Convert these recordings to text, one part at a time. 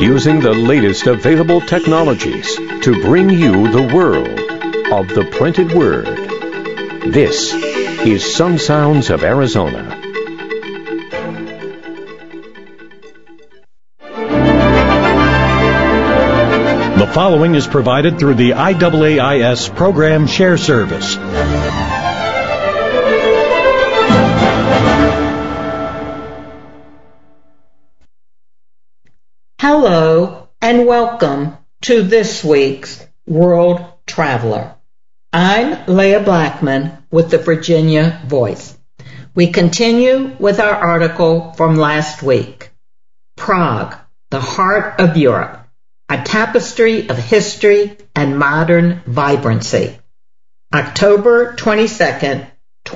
using the latest available technologies to bring you the world of the printed word. This is Some Sounds of Arizona. The following is provided through the IAAIS Program Share Service. Hello and welcome to this week's World Traveler. I'm Leah Blackman with the Virginia Voice. We continue with our article from last week, Prague, the Heart of Europe, a tapestry of history and modern vibrancy. October 22nd,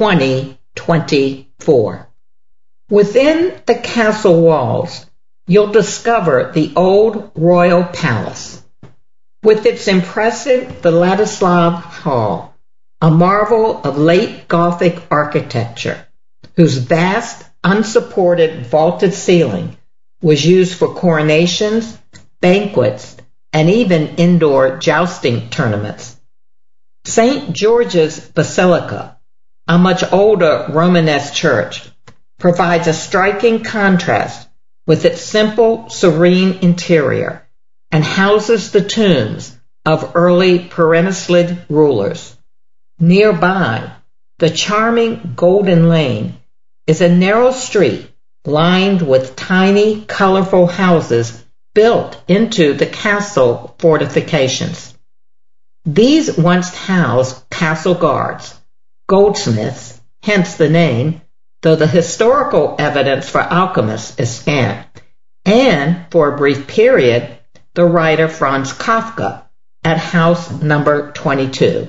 2024. Within the castle walls, you'll discover the old royal palace. With its impressive Vladislav Hall, a marvel of late Gothic architecture, whose vast, unsupported vaulted ceiling was used for coronations, banquets, and even indoor jousting tournaments. St. George's Basilica, a much older Romanesque church, provides a striking contrast with its simple, serene interior and houses the tombs of early Perennislid rulers. Nearby, the charming Golden Lane is a narrow street lined with tiny, colorful houses built into the castle fortifications. These once housed castle guards, goldsmiths, hence the name, though the historical evidence for alchemists is scant, and, for a brief period, the writer Franz Kafka at house number 22.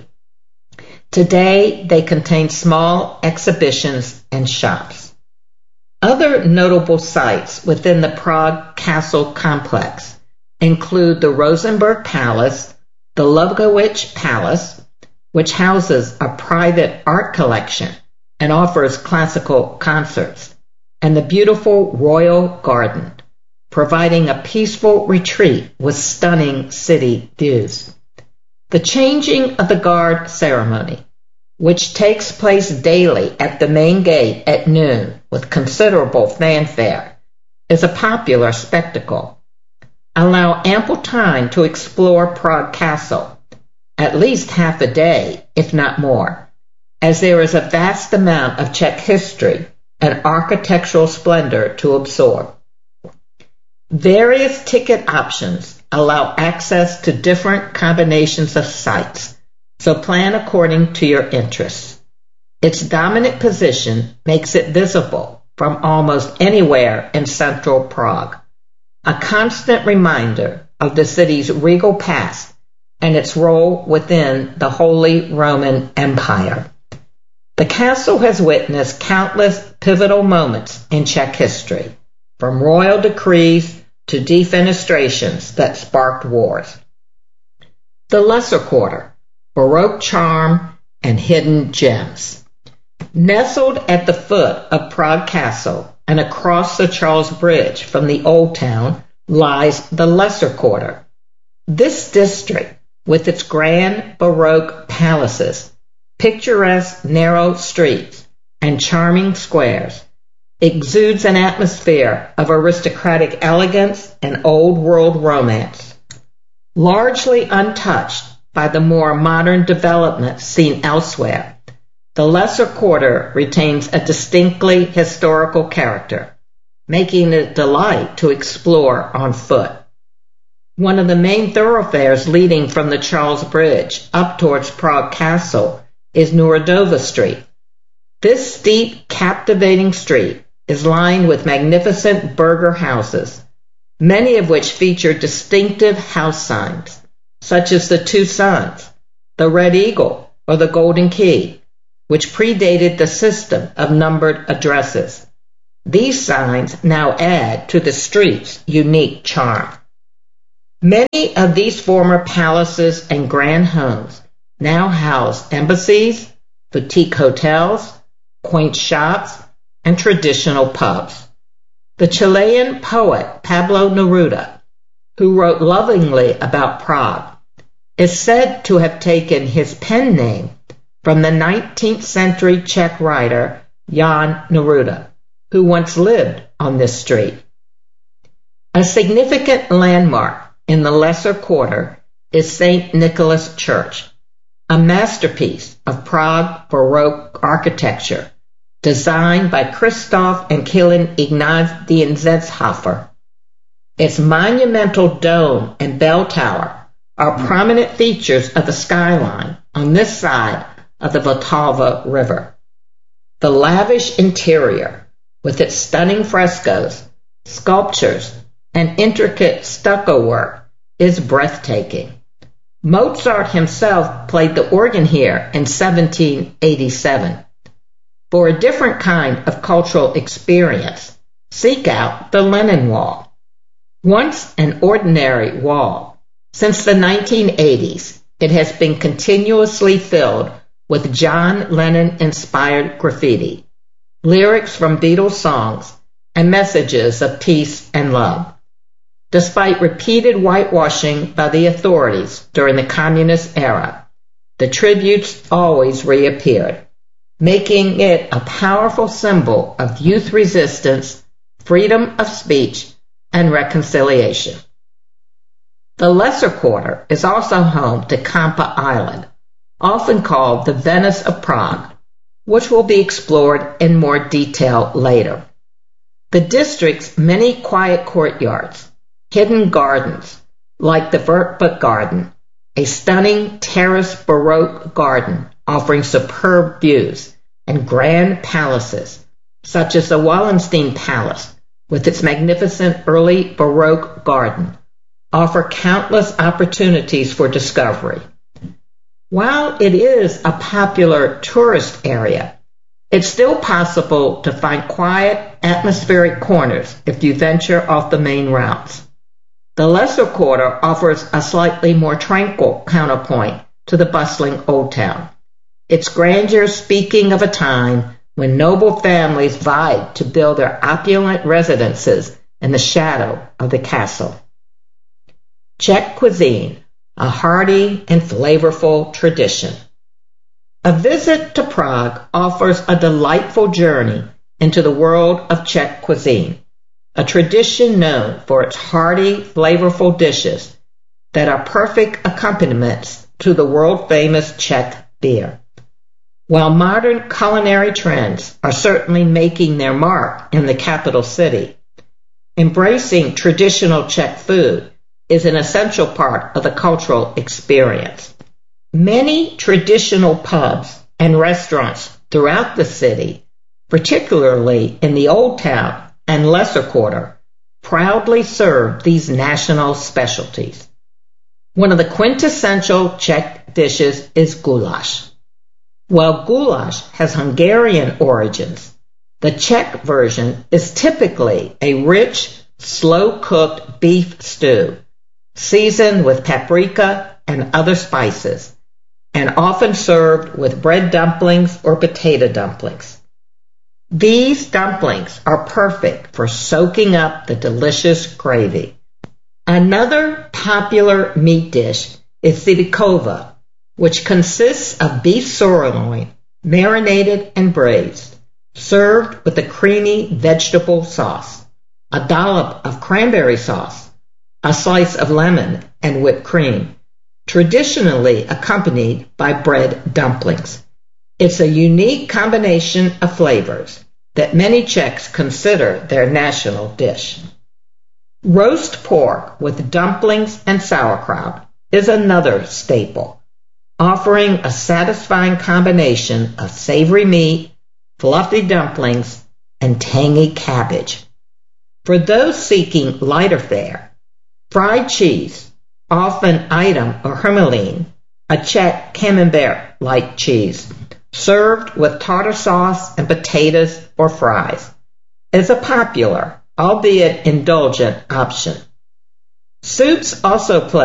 Today, they contain small exhibitions and shops. Other notable sites within the Prague Castle complex include the Rosenberg Palace, the Lubkowicz Palace, which houses a private art collection and offers classical concerts, and the beautiful Royal Garden, providing a peaceful retreat with stunning city views. The changing of the guard ceremony, which takes place daily at the main gate at noon with considerable fanfare, is a popular spectacle. Allow ample time to explore Prague Castle, at least half a day, if not more, as there is a vast amount of Czech history and architectural splendor to absorb. Various ticket options allow access to different combinations of sites, so plan according to your interests. Its dominant position makes it visible from almost anywhere in central Prague, a constant reminder of the city's regal past and its role within the Holy Roman Empire. The castle has witnessed countless pivotal moments in Czech history, from royal decrees to defenestrations that sparked wars. The Lesser Quarter, Baroque charm and hidden gems. Nestled at the foot of Prague Castle and across the Charles Bridge from the Old Town lies the Lesser Quarter. This district, with its grand Baroque palaces, picturesque narrow streets, and charming squares, exudes an atmosphere of aristocratic elegance and old-world romance. Largely untouched by the more modern developments seen elsewhere, the Lesser Quarter retains a distinctly historical character, making it a delight to explore on foot. One of the main thoroughfares leading from the Charles Bridge up towards Prague Castle is Nuredova Street. This steep, captivating street is lined with magnificent burgher houses, many of which feature distinctive house signs, such as the Two Suns, the Red Eagle, or the Golden Key, which predated the system of numbered addresses. These signs now add to the street's unique charm. Many of these former palaces and grand homes now house embassies, boutique hotels, quaint shops, and traditional pubs. The Chilean poet Pablo Neruda who wrote lovingly about Prague, is said to have taken his pen name from the 19th century Czech writer Jan Neruda, who once lived on this street. A significant landmark in the Lesser Quarter is St. Nicholas Church, a masterpiece of Prague Baroque architecture designed by Christoph and Kilian Ignatian-Zetshofer. Its monumental dome and bell tower are prominent features of the skyline on this side of the Vltava River. The lavish interior, with its stunning frescoes, sculptures, and intricate stucco work, is breathtaking. Mozart himself played the organ here in 1787. For a different kind of cultural experience, seek out the Lenin Wall. Once an ordinary wall, since the 1980s, it has been continuously filled with John Lennon-inspired graffiti, lyrics from Beatles songs, and messages of peace and love. Despite repeated whitewashing by the authorities during the communist era, the tributes always reappeared, making it a powerful symbol of youth resistance, freedom of speech, and reconciliation. The Lesser Quarter is also home to Kampa Island, often called the Venice of Prague, which will be explored in more detail later. The district's many quiet courtyards, hidden gardens, like the Vertbuk Garden, a stunning terraced Baroque garden offering superb views, and grand palaces, such as the Wallenstein Palace, with its magnificent early Baroque garden, offer countless opportunities for discovery. While it is a popular tourist area, it's still possible to find quiet, atmospheric corners if you venture off the main routes. The Lesser Quarter offers a slightly more tranquil counterpoint to the bustling Old Town, its grandeur speaking of a time when noble families vied to build their opulent residences in the shadow of the castle. Czech cuisine, a hearty and flavorful tradition. A visit to Prague offers a delightful journey into the world of Czech cuisine, a tradition known for its hearty, flavorful dishes that are perfect accompaniments to the world-famous Czech beer. While modern culinary trends are certainly making their mark in the capital city, embracing traditional Czech food is an essential part of the cultural experience. Many traditional pubs and restaurants throughout the city, particularly in the Old Town and Lesser Quarter, proudly serve these national specialties. One of the quintessential Czech dishes is goulash. While goulash has Hungarian origins, the Czech version is typically a rich, slow-cooked beef stew, seasoned with paprika and other spices, and often served with bread dumplings or potato dumplings. These dumplings are perfect for soaking up the delicious gravy. Another popular meat dish is zibikova, which consists of beef sirloin, marinated and braised, served with a creamy vegetable sauce, a dollop of cranberry sauce, a slice of lemon, and whipped cream, traditionally accompanied by bread dumplings. It's a unique combination of flavors that many Czechs consider their national dish. Roast pork with dumplings and sauerkraut is another staple, offering a satisfying combination of savory meat, fluffy dumplings, and tangy cabbage. For those seeking lighter fare, fried cheese, often Edam or Hermelin, a Czech camembert-like cheese, served with tartar sauce and potatoes or fries, is a popular, albeit indulgent, option. Soups also play